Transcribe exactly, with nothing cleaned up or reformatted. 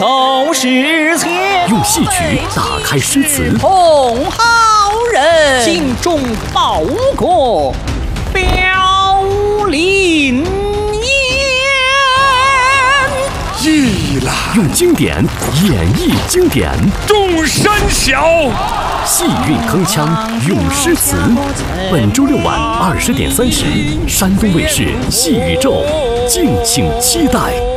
斗诗前， 用戏曲打开诗词， 同好人心中报国，表林严。 意啦， 用经典演绎经典， 众山小， 戏韵铿锵，咏诗词。本周六晚二十点三十，山东卫视戏宇宙，敬请期待。